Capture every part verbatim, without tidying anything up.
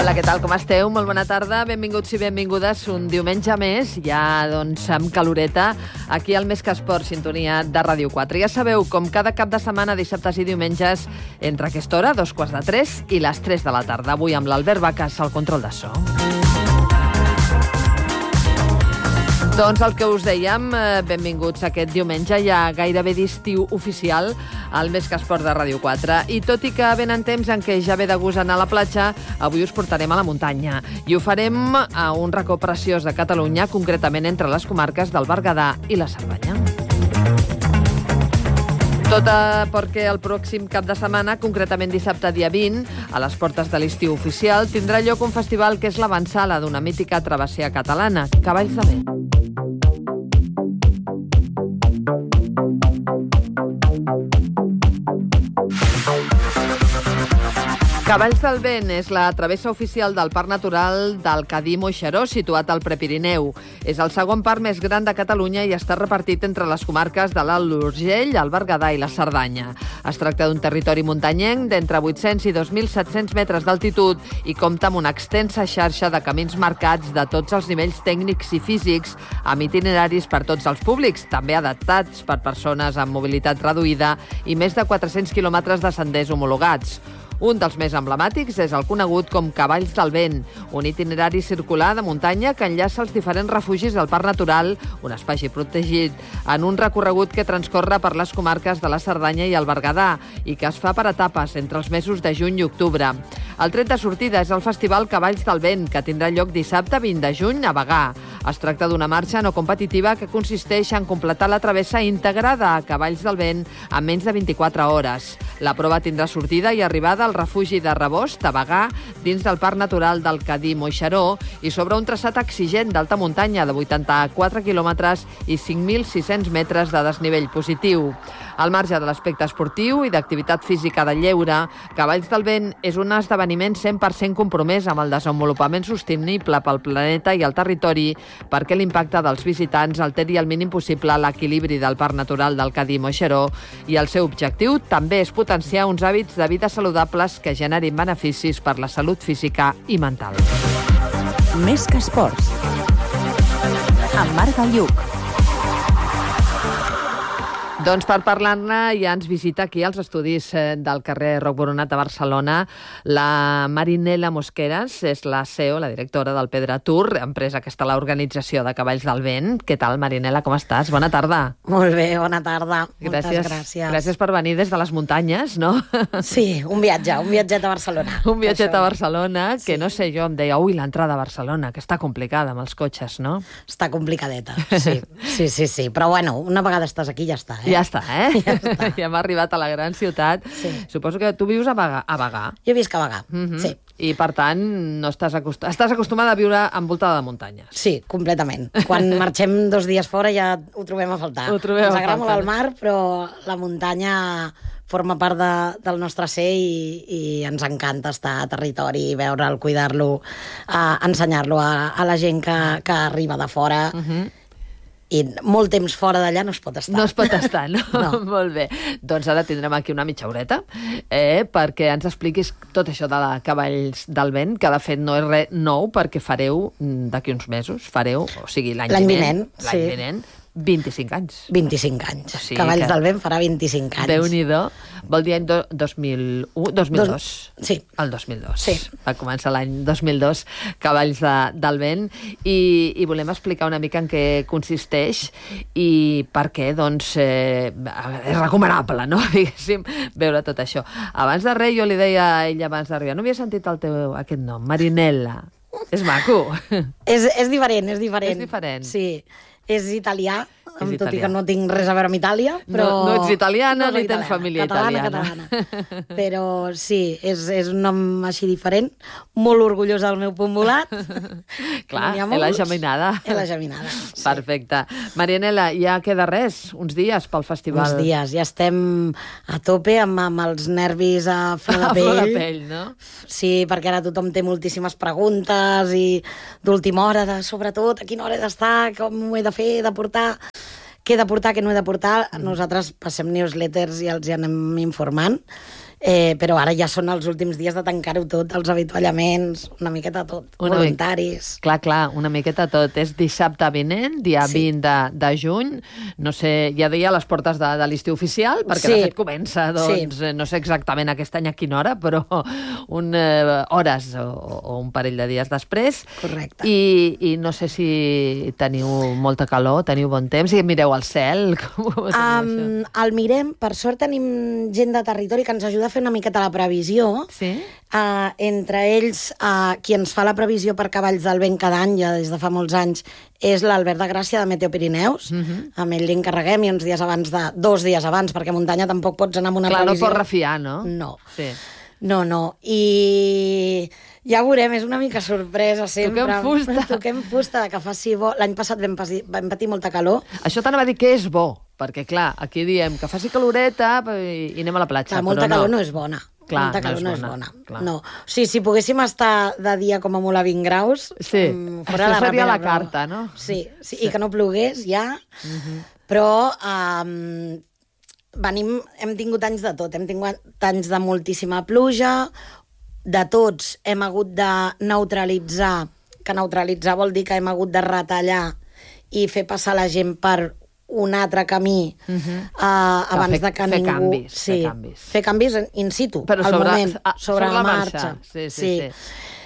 Hola, què tal? Com esteu? Molt bona tarda. Benvinguts i benvingudes un diumenge més, ja doncs amb caloreta, aquí al Més que Esport, sintonia de Ràdio quatre. Ja sabeu, com cada cap de setmana, dissabtes i diumenges, entre aquesta hora, dos quarts de tres i les tres de la tarda. Avui amb l'Albert Bacas al control de so. Doncs el que us dèiem, benvinguts aquest diumenge, ja gairebé d'estiu oficial al Més que Esport de Ràdio quatre. I tot i que venen temps en què ja ve de gust anar a la platja, avui us portarem a la muntanya. I ho farem a un racó preciós de Catalunya, concretament entre les comarques del Berguedà i la Cerdanya. Tot perquè el pròxim cap de setmana, concretament dissabte dia vint, a les portes de l'estiu oficial, tindrà lloc un festival que és l'avantsala d'una mítica travessia catalana, Cavalls de Vent. Cavalls del Vent és la travessa oficial del Parc Natural del Cadí-Moixeró, situat al Prepirineu. És el segon parc més gran de Catalunya i està repartit entre les comarques de l'Alt Urgell, el Berguedà i la Cerdanya. Es tracta d'un territori muntanyenc d'entre vuit-cents i dos mil set-cents metres d'altitud i compta amb una extensa xarxa de camins marcats de tots els nivells tècnics i físics, amb itineraris per tots els públics, també adaptats per persones amb mobilitat reduïda i més de quatre-cents quilòmetres de senders homologats. Un dels més emblemàtics és el conegut com Cavalls del Vent, un itinerari circular de muntanya que enllaça els diferents refugis del Parc Natural, un espai protegit, en un recorregut que transcorre per les comarques de la Cerdanya i el Berguedà i que es fa per etapes entre els mesos de juny i octubre. El tret de sortida és el Festival Cavalls del Vent, que tindrà lloc dissabte vint de juny a Bagà. Es tracta d'una marxa no competitiva que consisteix en completar la travessa íntegra de Cavalls del Vent en menys de vint-i-quatre hores. La prova tindrà sortida i arribada al refugi de Rebost, a Bagà, dins del Parc Natural del Cadí-Moixeró i sobre un traçat exigent d'alta muntanya de vuitanta-quatre quilòmetres i cinc mil sis-cents metres de desnivell positiu. Al marge de l'aspecte esportiu i d'activitat física de lleure, Cavalls del Vent és un esdeveniment cent per cent compromès amb el desenvolupament sostenible pel planeta i el territori perquè l'impacte dels visitants alteri el mínim possible l'equilibri del Parc Natural del Cadí-Moixeró i el seu objectiu també és potenciar uns hàbits de vida saludables que generin beneficis per la salut física i mental. Més que esports. Amb Marc Galluc. Doncs per parlar-ne ja ens visita aquí als estudis del carrer Roc Boronat de Barcelona la Marinela Mosqueras, és la C E O, la directora del Pedra Tour, empresa que està a l'organització de Cavalls del Vent. Què tal, Marinela, com estàs? Bona tarda. Molt bé, bona tarda. Gràcies, Moltes gràcies. Gràcies per venir des de les muntanyes, no? Sí, un viatge, un viatget a Barcelona. Un viatget a Barcelona, que sí. No sé, jo em deia, ui, l'entrada a Barcelona, que està complicada amb els cotxes, no? Està complicadeta, sí. Sí, sí, sí. Però bueno, una vegada estàs aquí ja està, eh? Ja està, eh? Ja està. Ja hem arribat a la gran ciutat. Sí. Suposo que tu vius a Bagà. A Bagà. Jo visc a Bagà, Mm-hmm. sí. I, per tant, no estàs, acost... estàs acostumada a viure envoltada de muntanyes. Sí, completament. Quan marxem dos dies fora ja ho trobem a faltar. Ho trobem a Ens agrada faltar. molt el mar, però la muntanya forma part de, del nostre ser i, i ens encanta estar a territori, veure'l, cuidar-lo, uh, ensenyar-lo a, a la gent que, que arriba de fora. Mm-hmm. I molt temps fora d'allà no es pot estar. No es pot estar, no? No. Molt bé. Doncs ara tindrem aquí una mitja horeta eh, perquè ens expliquis tot això de la Cavalls del Vent, que de fet no és res nou perquè fareu d'aquí uns mesos, fareu, o sigui, l'any L'any vinent, vinent, l'any sí. vinent, vint-i-cinc anys. vint-i-cinc anys. O sigui Cavalls que- del Vent farà vint-i-cinc anys. Déu-n'hi-do. Vol dir any do, dos mil u, dos mil dos. Dos- sí. El dos mil dos. Sí. Va començar l'any dos mil dos, Cavalls de, del Vent, i, i volem explicar una mica en què consisteix i per què, doncs, eh, és recomanable, no?, diguéssim, veure tot això. Abans de res, jo li deia a ella abans d'arribar, no havia sentit el teu, aquest nom, Marinella. És maco. És, és diferent, és diferent. És diferent. Sí. És italià, És tot italià. i que no tinc res a veure amb Itàlia, però... No, no ets italiana, soc ni tens família catalana, italiana. Catalana, Però sí, és, és un nom així diferent, molt orgullós del meu punt volat. Clar, N'hi ha és la molts. geminada. És la geminada, sí. Perfecte. Marianela, ja queda res, uns dies pel festival. Uns dies, ja estem a tope amb, amb els nervis a flor de A pell. flor de pell, no? Sí, perquè ara tothom té moltíssimes preguntes i d'última hora, de, sobretot, a quina hora he d'estar, com ho he de fer, he de portar... Què he de portar, què no he de portar. Mm. Nosaltres passem newsletters i els hi anem informant Eh, però ara ja són els últims dies de tancar-ho tot, els avituallaments, una miqueta tot, una voluntaris. Mi... Clar, clar, una miqueta tot. És dissabte vinent, dia sí. vint de, de juny, no sé, ja deia a les portes de, de l'estiu oficial, perquè sí. de fet comença, doncs, sí. no sé exactament aquest any a quina hora, però un, eh, hores o, o un parell de dies després. Correcte. I, i no sé si teniu molta calor, teniu bon temps, i mireu al cel. Com ho um, el mirem, per sort tenim gent de territori que ens ajuda a fer una miqueta la previsió. Sí? Uh, entre ells, uh, qui ens fa la previsió per cavalls del vent cada any, ja des de fa molts anys, és l'Albert de Gràcia de Meteo Pirineus. Uh -huh. Amb ell l'encarreguem i uns dies abans de... Dos dies abans, perquè a muntanya tampoc pots anar amb una Clar, previsió. Clar, no pots refiar, no? No. Sí. No, no. I ja veurem, és una mica sorpresa sempre. Toquem fusta. Toquem fusta, que faci bo. L'any passat vam patir, vam patir molta calor. Això t'anava a dir que és bo, perquè, clar, aquí diem que faci caloreta i, i anem a la platja, clar, molta però no. calor no és bona. Clar, molta calor no és bona. No és bona. No. O sigui, si poguéssim estar de dia com a molt a vint graus, sí. um, fora Això la seria la però... carta, no? Sí, sí, sí, i que no plogués ja, uh-huh. però um, venim, hem tingut anys de tot, hem tingut anys de moltíssima pluja, de tots hem hagut de neutralitzar, que neutralitzar vol dir que hem hagut de retallar i fer passar la gent per un altre camí uh -huh. uh, abans fer, de que fer ningú... Canvis, sí, fer canvis. Fer canvis in situ, però al sobre, moment, a, sobre, sobre la marxa. marxa. Sí, sí, sí. sí.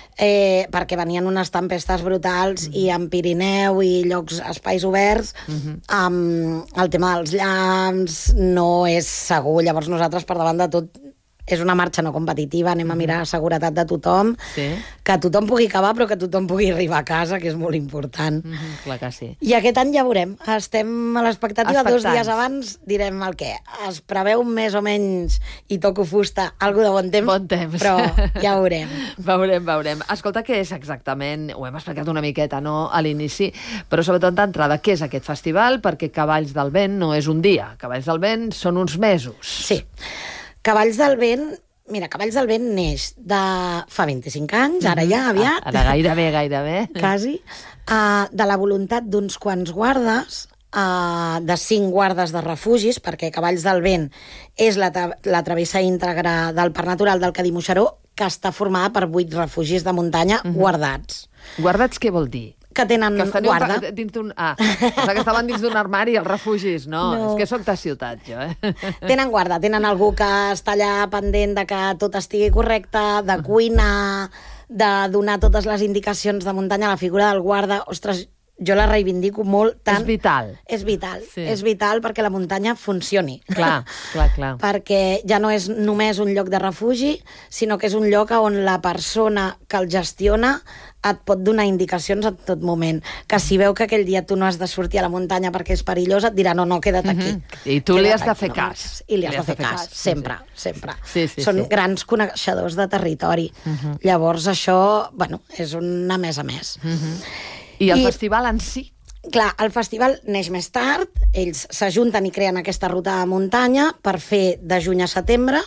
Eh, perquè venien unes tempestes brutals uh -huh. i en Pirineu i llocs, espais oberts, uh -huh. um, el tema dels llamps no és segur. Llavors nosaltres, per davant de tot, és una marxa no competitiva, anem a mirar la seguretat de tothom, sí. que tothom pugui acabar, però que tothom pugui arribar a casa, que és molt important. Mm -hmm, clar que sí. I aquest any ja veurem. Estem a l'expectativa, dos dies abans direm el què. Es preveu més o menys, i toco fusta, algo de bon temps, bon temps. però ja veurem. veurem, veurem. Escolta, què és exactament? Ho hem explicat una miqueta, no?, a l'inici, però sobretot d'entrada, què és aquest festival? Perquè Cavalls del Vent no és un dia. Cavalls del Vent són uns mesos. Sí. Cavalls del Vent, mira, Cavalls del Vent neix de fa vint-i-cinc anys, ara ja, aviat. Ara gairebé, gairebé. Quasi. Uh, de la voluntat d'uns quants guardes, uh, de cinc guardes de refugis, perquè Cavalls del Vent és la, la travessa íntegra del Parc Natural del Cadí-Moixeró, que està formada per vuit refugis de muntanya uh-huh. guardats. Guardats què vol dir? Que tenen que guarda. Dins d'un... Ah, que estaven dins d'un armari, els refugis. No, no, és que soc de ciutat, jo. Eh? Tenen guarda, tenen algú que està allà pendent de que tot estigui correcte, de cuinar, de donar totes les indicacions de muntanya. La figura del guarda, ostres, jo la reivindico molt. Tant, és vital. És vital, sí. és vital perquè la muntanya funcioni. Clar, clar, clar. Perquè ja no és només un lloc de refugi, sinó que és un lloc on la persona que el gestiona et pot donar indicacions en tot moment. Que si veu que aquell dia tu no has de sortir a la muntanya perquè és perillosa, et dirà, no, no, queda't aquí. Uh-huh. I tu queda't li has de aquí, fer no cas. marxes. I li has, li has de fer cas, cas. sempre, sí. sempre. Sí, sí, Són sí. grans coneixedors de territori. Uh-huh. Llavors això, bueno, és una més a més. Uh-huh. I el I, festival en si? Clar, el festival neix més tard, ells s'ajunten i creen aquesta ruta de muntanya per fer de juny a setembre,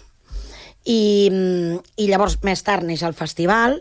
i, i llavors més tard neix el festival,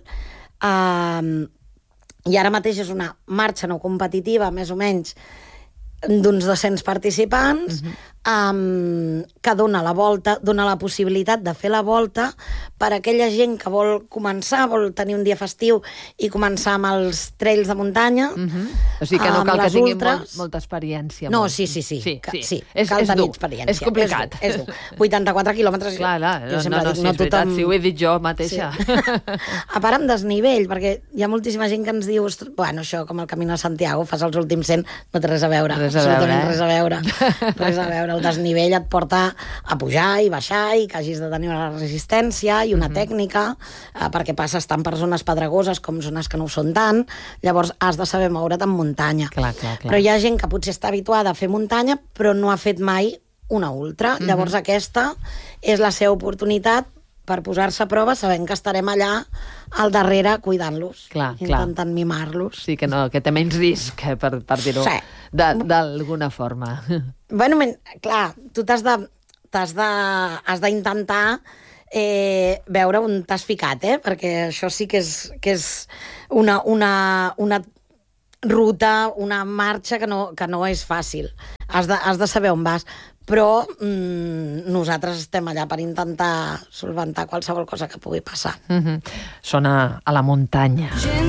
Uh, i ara mateix és una marxa no competitiva, més o menys, d'uns dos-cents participants, uh-huh. um, que dona la volta, dona la possibilitat de fer la volta per a aquella gent que vol començar, vol tenir un dia festiu i començar amb els trails de muntanya. Uh-huh. O sigui que no cal que tinguin molt, molta experiència. No, molt. sí, sí, sí. sí, sí. sí. És, cal és tenir dur. experiència. És complicat. És dur, és dur. vuitanta-quatre quilòmetres. Clar, clar. No, no, no, dic, sí, no és veritat, tothom... si ho he dit jo mateixa. Sí. A part amb desnivell, perquè hi ha moltíssima gent que ens diu, bueno, això com el Camino de Santiago, fas els últims cent, no té res a veure. Res a veure, eh? res a veure. Res a veure. El desnivell et porta a pujar i baixar i que hagis de tenir una resistència i una uh-huh. tècnica, eh, perquè passes tant per zones pedregoses com zones que no ho són tant, llavors has de saber moure't en muntanya. Clar, clar, clar. Però hi ha gent que potser està habituada a fer muntanya però no ha fet mai una ultra. Uh-huh. Llavors aquesta és la seva oportunitat per posar-se a prova sabent que estarem allà al darrere cuidant-los, clar, intentant clar. mimar-los. Sí, que, no, que té menys risc, per, per dir-ho sí. d'alguna forma. Bueno, men, clar, tu t'has de, t'has de, has d'intentar eh, veure on t'has ficat, eh? Perquè això sí que és, que és una, una, una ruta, una marxa que no, que no és fàcil. Has de, has de saber on vas. però mm, nosaltres estem allà per intentar solventar qualsevol cosa que pugui passar. Mm-hmm. Sona a la muntanya.